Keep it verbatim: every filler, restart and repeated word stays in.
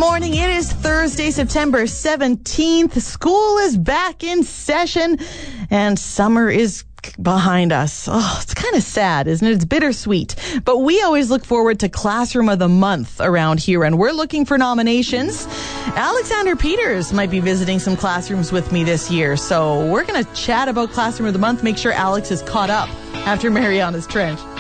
morning. It is Thursday, September seventeenth. School is back in session and summer is behind us. Oh, it's kind of sad, isn't it? It's bittersweet. But we always look forward to Classroom of the Month around here, and we're looking for nominations. Alexander Peters might be visiting some classrooms with me this year, so we're going to chat about Classroom of the Month, make sure Alex is caught up after Mariana's Trench.